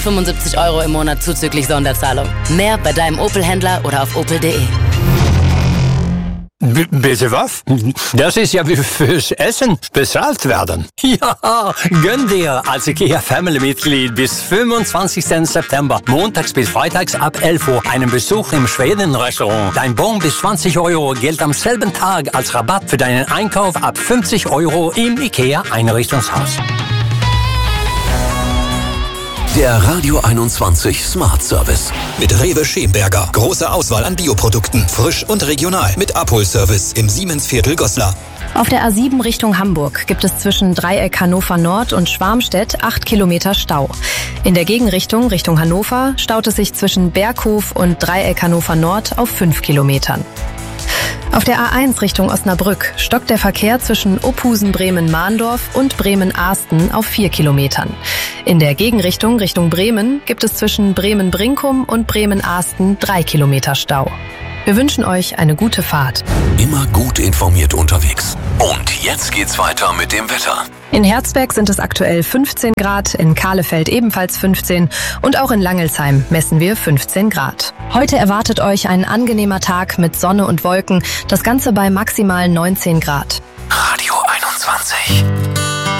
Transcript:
75 € im Monat zuzüglich Sonderzahlung. Mehr bei deinem Opel-Händler oder auf opel.de. Bitte was? Das ist ja wie fürs Essen bezahlt werden. Ja, gönn dir als IKEA-Family-Mitglied bis 25. September, montags bis freitags ab 11 Uhr, einen Besuch im Schweden-Restaurant. Dein Bon bis 20 € gilt am selben Tag als Rabatt für deinen Einkauf ab 50 € im IKEA-Einrichtungshaus. Der Radio 21 Smart Service. Mit Rewe Schemberger. Große Auswahl an Bioprodukten. Frisch und regional. Mit Abholservice im Siemensviertel Goslar. Auf der A7 Richtung Hamburg gibt es zwischen Dreieck Hannover Nord und Schwarmstedt 8 Kilometer Stau. In der Gegenrichtung Richtung Hannover staut es sich zwischen Berghof und Dreieck Hannover Nord auf 5 Kilometern. Auf der A1 Richtung Osnabrück stockt der Verkehr zwischen Ophusen-Bremen-Mahndorf und Bremen-Ahsten auf 4 Kilometern. In der Gegenrichtung Richtung Bremen gibt es zwischen Bremen-Brinkum und Bremen-Ahsten 3 Kilometer Stau. Wir wünschen euch eine gute Fahrt. Immer gut informiert unterwegs. Und jetzt geht's weiter mit dem Wetter. In Herzberg sind es aktuell 15 Grad, in Kahlefeld ebenfalls 15 und auch in Langelsheim messen wir 15 Grad. Heute erwartet euch ein angenehmer Tag mit Sonne und Wolken, das Ganze bei maximal 19 Grad. Radio 21.